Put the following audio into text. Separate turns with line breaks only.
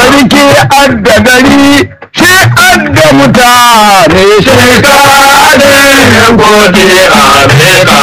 sarki adda gari shi adda mutane
Shekara da godiya mai